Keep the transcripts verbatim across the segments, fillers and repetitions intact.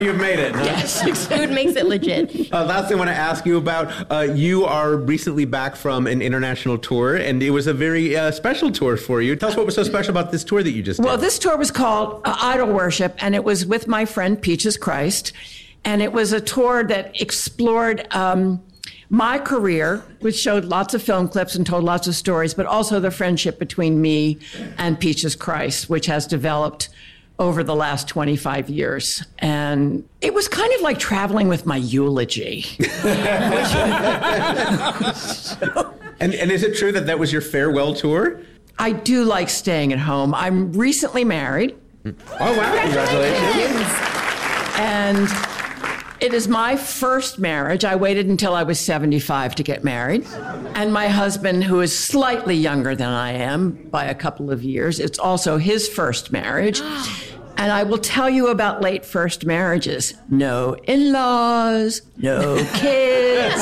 You've made it. Huh? Yes, food makes it legit. Uh, last thing I want to ask you about, uh, you are recently back from an international tour, and it was a very uh, special tour for you. Tell us what was so special about this tour that you just did. Well, this tour was called uh, Idol Worship, and it was with my friend Peaches Christ, and it was a tour that explored um, my career, which showed lots of film clips and told lots of stories, but also the friendship between me and Peaches Christ, which has developed over the last twenty-five years. And it was kind of like traveling with my eulogy. and, and is it true that that was your farewell tour? I do like staying at home. I'm recently married. Oh, wow. Congratulations. And it is my first marriage. I waited until I was seventy-five to get married. And my husband, who is slightly younger than I am by a couple of years, it's also his first marriage. And I will tell you about late first marriages. No in-laws, no kids.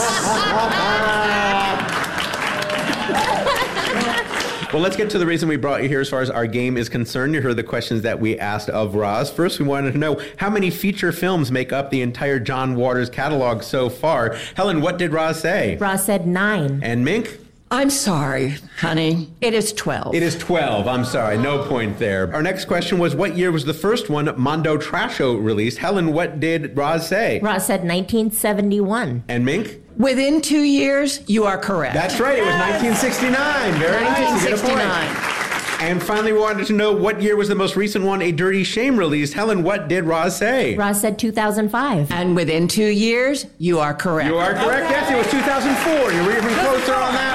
Well, let's get to the reason we brought you here as far as our game is concerned. You heard the questions that we asked of Roz. First, we wanted to know how many feature films make up the entire John Waters catalog so far. Helen, what did Roz say? Roz said nine. And Mink? I'm sorry, honey. It is twelve. It is twelve. I'm sorry. No point there. Our next question was, what year was the first one, Mondo Trasho, released? Helen, what did Roz say? Roz said nineteen seventy-one. And Mink? Within two years, you are correct. That's right. It was nineteen sixty-nine. Very nice. You get a point. And finally, we wanted to know what year was the most recent one, A Dirty Shame, released. Helen, what did Roz say? Roz said two thousand five. And within two years, you are correct. You are correct. Okay. Yes, it was two thousand four. You were even closer on that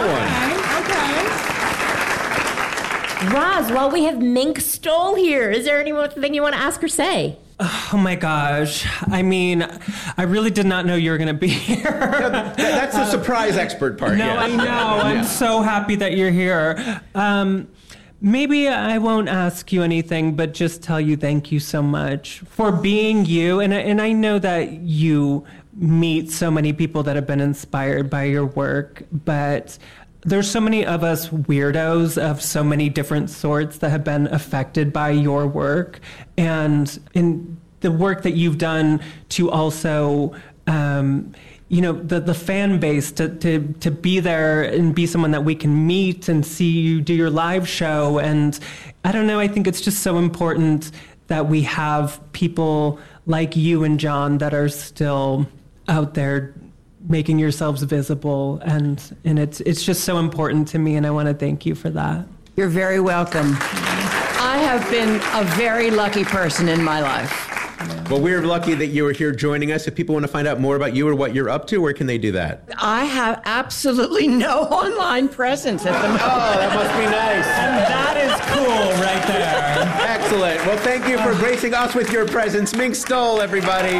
one. Okay, okay. Roz, while we have Mink Stoll here, is there anything you want to ask or say? Oh my gosh. I mean, I really did not know you were going to be here. No, that's the surprise expert part. No, yes. I know. I'm yeah. so happy that you're here. Um, maybe I won't ask you anything, but just tell you thank you so much for being you. And, and I know that you meet so many people that have been inspired by your work, but there's so many of us weirdos of so many different sorts that have been affected by your work, and in the work that you've done to also, um, you know, the, the fan base to, to, to be there and be someone that we can meet and see you do your live show. And I don't know, I think it's just so important that we have people like you and John that are still out there making yourselves visible, and and it's it's just so important to me, and I want to thank you for that. You're very welcome. I have been a very lucky person in my life. Well, we're lucky that you were here joining us. If people want to find out more about you or what you're up to, where can they do that? I have absolutely no online presence at the moment. Oh, that must be nice. And that is cool right there. Excellent. Well, thank you for gracing us with your presence. Mink Stoll, everybody.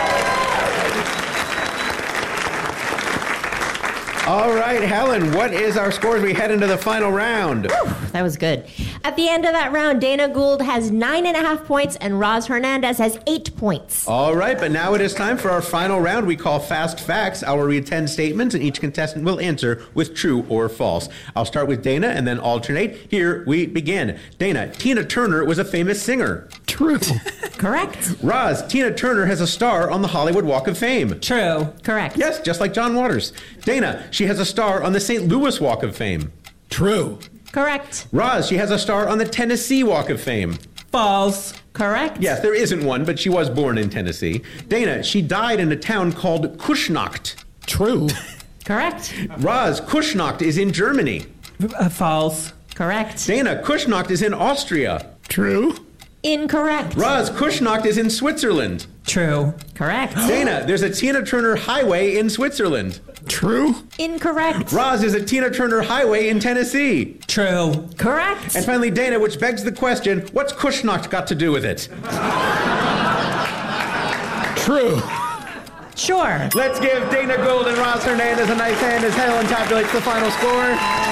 All right, Helen, what is our score as we head into the final round? Whew, that was good. At the end of that round, Dana Gould has nine and a half points and Roz Hernandez has eight points. All right, but now it is time for our final round we call Fast Facts. I will read ten statements and each contestant will answer with true or false. I'll start with Dana and then alternate. Here we begin. Dana, Tina Turner was a famous singer. True. Correct. Roz, Tina Turner has a star on the Hollywood Walk of Fame. True. Correct. Yes, just like John Waters. Dana, she has a star on the Saint Louis Walk of Fame. True. Correct. Roz, she has a star on the Tennessee Walk of Fame. False. Correct. Yes, there isn't one, but she was born in Tennessee. Dana, she died in a town called Kuschnacht. True. Correct. Roz, Kuschnacht is in Germany. Uh, false. Correct. Dana, Kuschnacht is in Austria. True. Incorrect. Roz, Kuschnacht is in Switzerland. True. Correct. Dana, there's a Tina Turner highway in Switzerland. True. Incorrect. Roz, is a Tina Turner highway in Tennessee. True. Correct. And finally, Dana, which begs the question, what's Kuschnacht got to do with it? True. Sure. Let's give Dana Gould and Roz Hernandez a nice hand as Helen tabulates the final score.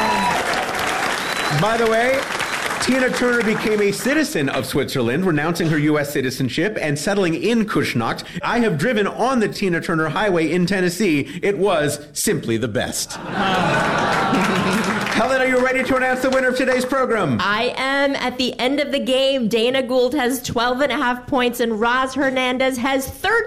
By the way, Tina Turner became a citizen of Switzerland, renouncing her U S citizenship and settling in Kuschnacht. I have driven on the Tina Turner Highway in Tennessee. It was simply the best. Helen, are you ready to announce the winner of today's program? I am. At the end of the game, Dana Gould has twelve and a half points and Roz Hernandez has thirteen.